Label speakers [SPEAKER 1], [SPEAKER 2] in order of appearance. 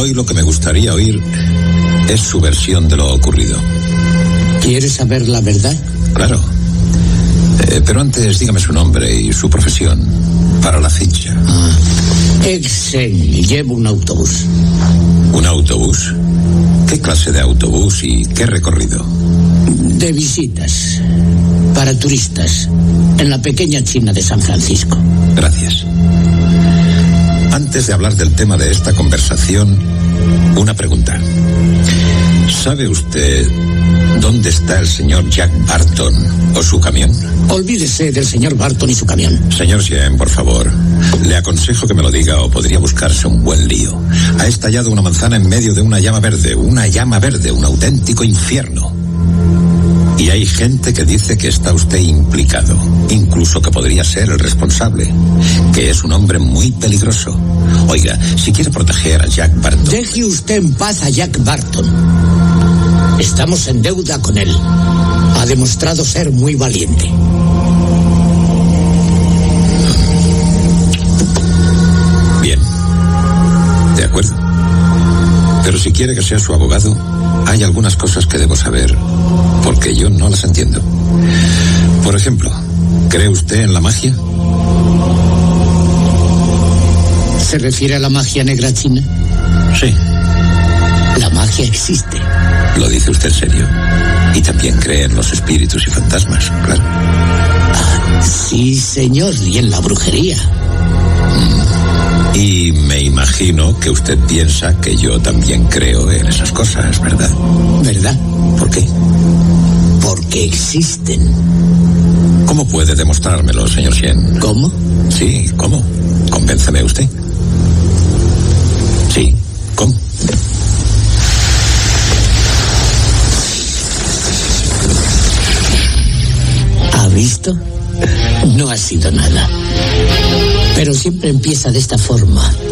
[SPEAKER 1] Hoy lo que me gustaría oír es su versión de lo ocurrido.
[SPEAKER 2] ¿Quieres saber la verdad?
[SPEAKER 1] Claro. Pero antes dígame su nombre y su profesión para la ficha.
[SPEAKER 2] Exen, llevo un autobús.
[SPEAKER 1] ¿Un autobús? ¿Qué clase de autobús y qué recorrido?
[SPEAKER 2] De visitas, para turistas, en la pequeña China de San Francisco.
[SPEAKER 1] Gracias. Antes de hablar del tema de esta conversación, una pregunta. ¿Sabe usted dónde está el señor Jack Barton o su camión?
[SPEAKER 2] Olvídese del señor Barton y su camión.
[SPEAKER 1] Señor Sien, por favor, le aconsejo que me lo diga o podría buscarse un buen lío. Ha estallado una manzana en medio de una llama verde, un auténtico infierno. Y hay gente que dice que está usted implicado, incluso que podría ser el responsable, que es un hombre muy peligroso. Oiga, si quiere proteger a Jack Barton...
[SPEAKER 2] Deje usted en paz a Jack Barton. Estamos en deuda con él. Ha demostrado ser muy valiente.
[SPEAKER 1] Bien, de acuerdo. Pero si quiere que sea su abogado, hay algunas cosas que debo saber, porque yo no las entiendo. Por ejemplo, ¿cree usted en la magia?
[SPEAKER 2] ¿Se refiere a la magia negra china?
[SPEAKER 1] Sí.
[SPEAKER 2] La magia existe.
[SPEAKER 1] ¿Lo dice usted en serio? Y también cree en los espíritus y fantasmas, claro.
[SPEAKER 2] Sí, señor, y en la brujería.
[SPEAKER 1] Y me imagino que usted piensa que yo también creo en esas cosas, ¿verdad?
[SPEAKER 2] ¿Verdad?
[SPEAKER 1] ¿Por qué?
[SPEAKER 2] Porque existen.
[SPEAKER 1] ¿Cómo puede demostrármelo, señor Sien?
[SPEAKER 2] ¿Cómo?
[SPEAKER 1] Sí, ¿cómo? Convénceme usted. Sí, ¿cómo?
[SPEAKER 2] ¿Ha visto? No ha sido nada. Pero siempre empieza de esta forma.